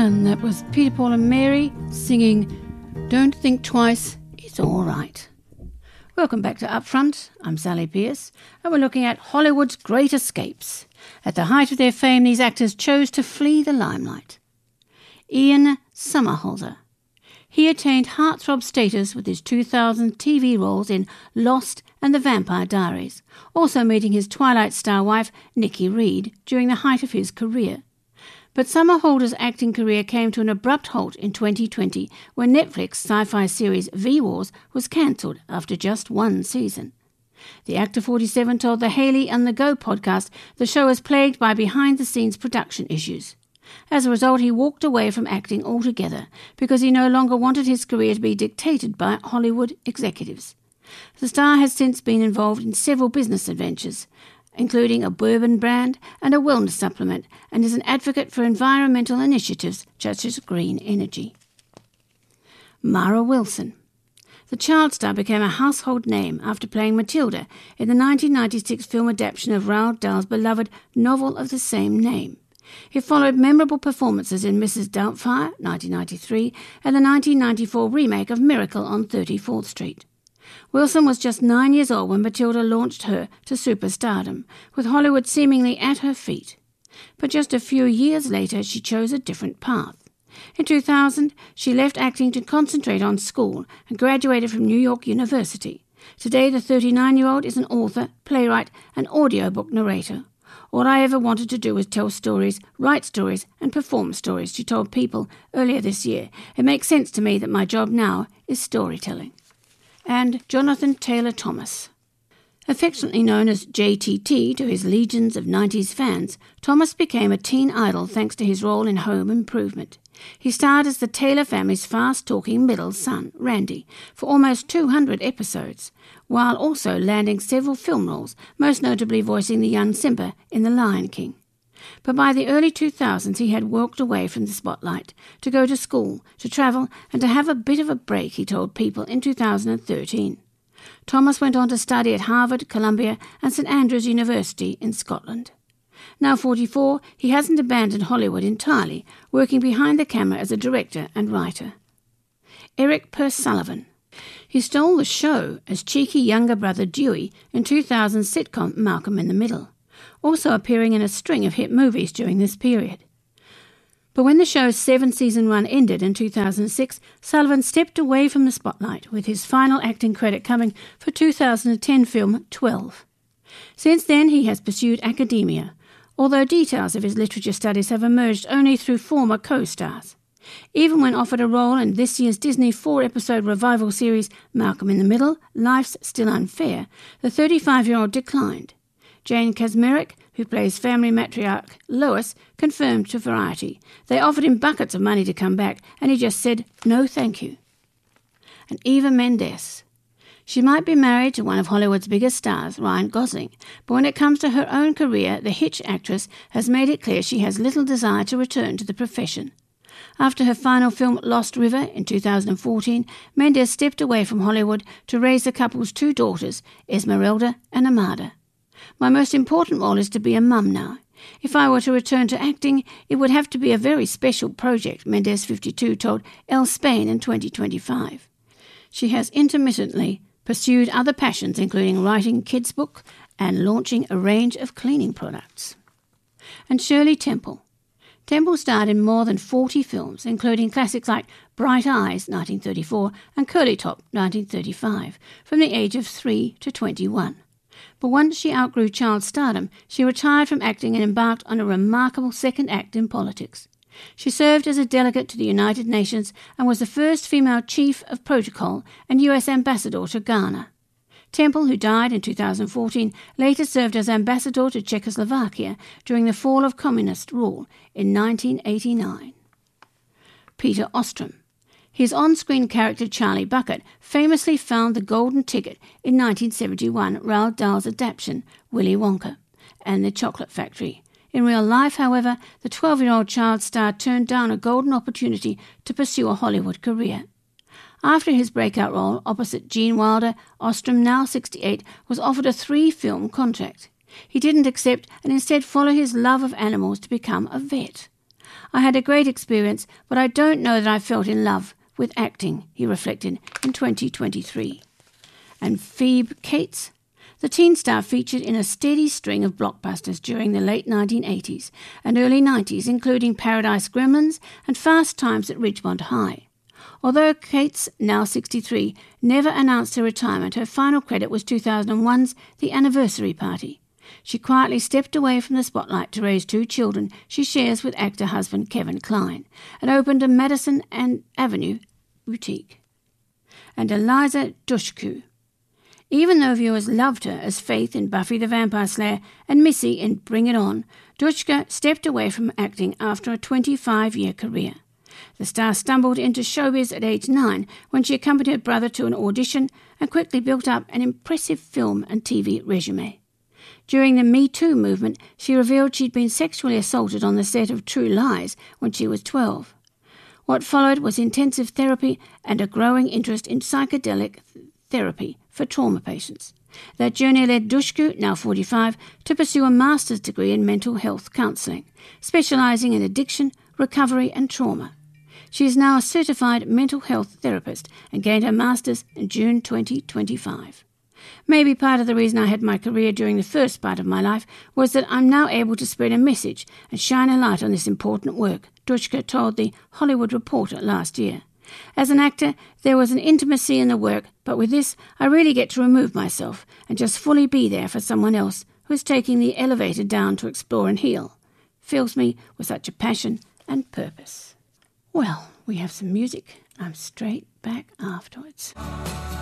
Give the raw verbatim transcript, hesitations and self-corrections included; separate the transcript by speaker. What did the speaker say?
Speaker 1: And that was Peter, Paul and Mary singing Don't Think Twice, It's All Right. Welcome back to Upfront. I'm Sally Pierce, and we're looking at Hollywood's great escapes. At the height of their fame, these actors chose to flee the limelight. Ian Somerhalder. He attained heartthrob status with his two thousand T V roles in Lost and The Vampire Diaries, also meeting his Twilight star wife, Nikki Reed, during the height of his career. But Somerhalder's acting career came to an abrupt halt in twenty twenty when Netflix sci-fi series V-Wars was cancelled after just one season. The actor forty-seven told the Haley and the Go podcast the show was plagued by behind-the-scenes production issues. As a result, he walked away from acting altogether because he no longer wanted his career to be dictated by Hollywood executives. The star has since been involved in several business adventures, including a bourbon brand and a wellness supplement, and is an advocate for environmental initiatives such as green energy. Mara Wilson. The child star became a household name after playing Matilda in the nineteen ninety-six film adaptation of Roald Dahl's beloved novel of the same name. It followed memorable performances in Missus Doubtfire, nineteen ninety-three, and the nineteen ninety-four remake of Miracle on thirty-fourth Street. Wilson was just nine years old when Matilda launched her to superstardom, with Hollywood seemingly at her feet. But just a few years later, she chose a different path. In two thousand, she left acting to concentrate on school and graduated from New York University. Today, the thirty-nine-year-old is an author, playwright, and audiobook narrator. All I ever wanted to do was tell stories, write stories, and perform stories, she told People earlier this year. It makes sense to me that my job now is storytelling. And Jonathan Taylor Thomas. Affectionately known as J T T to his legions of nineties fans, Thomas became a teen idol thanks to his role in Home Improvement. He starred as the Taylor family's fast-talking middle son, Randy, for almost two hundred episodes, while also landing several film roles, most notably voicing the young Simba in The Lion King. But by the early two thousands he had walked away from the spotlight to go to school, to travel, and to have a bit of a break, he told People in two thousand thirteen. Thomas went on to study at Harvard, Columbia, and St Andrews University in Scotland. Now forty-four, he hasn't abandoned Hollywood entirely, working behind the camera as a director and writer. Eric Pursullivan. He stole the show as cheeky younger brother Dewey in two thousand's sitcom Malcolm in the Middle, also appearing in a string of hit movies during this period. But when the show's seven-season run ended in two thousand six, Sullivan stepped away from the spotlight, with his final acting credit coming for two thousand ten film twelve. Since then, he has pursued academia, although details of his literature studies have emerged only through former co-stars. Even when offered a role in this year's Disney four-episode revival series Malcolm in the Middle, Life's Still Unfair, the thirty-five-year-old declined. Jane Kaczmarek, who plays family matriarch Lois, confirmed to Variety. They offered him buckets of money to come back, and he just said, no thank you. And Eva Mendes. She might be married to one of Hollywood's biggest stars, Ryan Gosling, but when it comes to her own career, the Hitch actress has made it clear she has little desire to return to the profession. After her final film Lost River in two thousand fourteen, Mendes stepped away from Hollywood to raise the couple's two daughters, Esmeralda and Amada. My most important role is to be a mum now. If I were to return to acting, it would have to be a very special project, Mendes, fifty-two, told Elle Spain in twenty twenty-five. She has intermittently pursued other passions, including writing kids' book and launching a range of cleaning products. And Shirley Temple. Temple starred in more than forty films, including classics like Bright Eyes, nineteen thirty-four, and Curly Top, nineteen thirty-five, from the age of three to twenty-one. But once she outgrew child stardom, she retired from acting and embarked on a remarkable second act in politics. She served as a delegate to the United Nations and was the first female chief of protocol and U S ambassador to Ghana. Temple, who died in two thousand fourteen, later served as ambassador to Czechoslovakia during the fall of communist rule in nineteen eighty-nine. Peter Ostrom. His on-screen character Charlie Bucket famously found the golden ticket in nineteen seventy-one, Roald Dahl's adaptation, Willy Wonka and the Chocolate Factory. In real life, however, the twelve-year-old child star turned down a golden opportunity to pursue a Hollywood career. After his breakout role opposite Gene Wilder, Ostrom, now sixty-eight, was offered a three-film contract. He didn't accept and instead followed his love of animals to become a vet. I had a great experience, but I don't know that I felt in love with acting, he reflected in twenty twenty-three. And Phoebe Cates? The teen star featured in a steady string of blockbusters during the late nineteen eighties and early nineties, including Paradise Gremlins and Fast Times at Ridgemont High. Although Cates, now sixty-three, never announced her retirement, her final credit was two thousand one's The Anniversary Party. She quietly stepped away from the spotlight to raise two children she shares with actor-husband Kevin Kline, and opened a Madison and Avenue boutique. And Eliza Dushku. Even though viewers loved her as Faith in Buffy the Vampire Slayer and Missy in Bring It On, Dushku stepped away from acting after a twenty-five-year career. The star stumbled into showbiz at age nine when she accompanied her brother to an audition and quickly built up an impressive film and T V resume. During the Me Too movement, she revealed she'd been sexually assaulted on the set of True Lies when she was twelve. What followed was intensive therapy and a growing interest in psychedelic th- therapy for trauma patients. That journey led Dushku, now forty-five, to pursue a master's degree in mental health counselling, specialising in addiction, recovery and trauma. She is now a certified mental health therapist and gained her master's in June twenty twenty-five. Maybe part of the reason I had my career during the first part of my life was that I'm now able to spread a message and shine a light on this important work, Dushku told The Hollywood Reporter last year. As an actor, there was an intimacy in the work, but with this, I really get to remove myself and just fully be there for someone else who is taking the elevator down to explore and heal. Fills me with such a passion and purpose. Well, we have some music. I'm straight back afterwards.